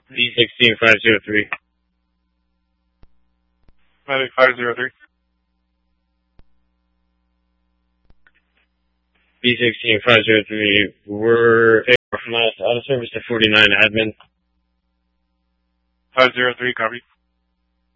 B16503. Medic 503. B16503, we're from last auto service to 49 admin. 503, copy.